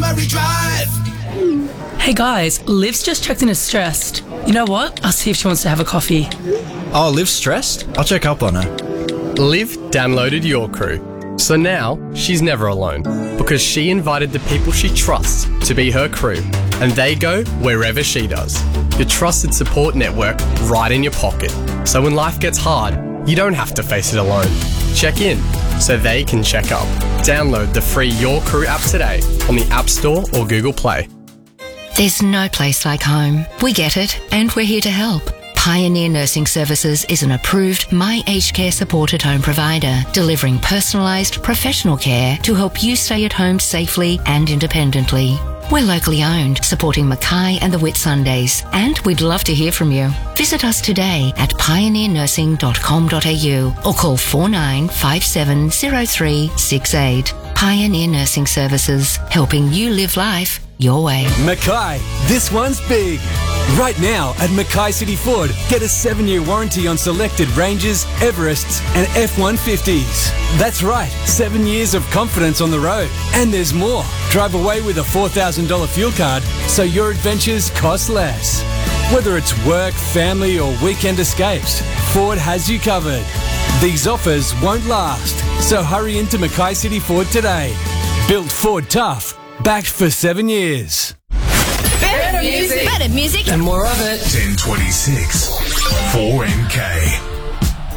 Murray Drive. Hey guys, Liv's just checked in as stressed. You know what? I'll see if she wants to have a coffee. Oh, Liv's stressed? I'll check up on her. Liv downloaded Your Crew, so now she's never alone because she invited the people she trusts to be her crew, and they go wherever she does. Your trusted support network right in your pocket, so when life gets hard, you don't have to face it alone. Check in so they can check up. Download the free Your Crew app today on the App Store or Google Play. There's no place like home. We get it, and we're here to help. Pioneer Nursing Services is an approved My Aged Care supported home provider, delivering personalised professional care to help you stay at home safely and independently. We're locally owned, supporting Mackay and the Whitsundays, and we'd love to hear from you. Visit us today at pioneernursing.com.au or call 49570368. Pioneer Nursing Services, helping you live life your way. Mackay, this one's big. Right now at Mackay City Ford, get a 7-year warranty on selected Rangers, Everests and F-150s. That's right, 7 years of confidence on the road. And there's more. Drive away with a $4,000 fuel card so your adventures cost less. Whether it's work, family or weekend escapes, Ford has you covered. These offers won't last, so hurry into Mackay City Ford today. Built Ford tough, backed for 7 years. Better music. Better music. And more of it. 1026 4MK.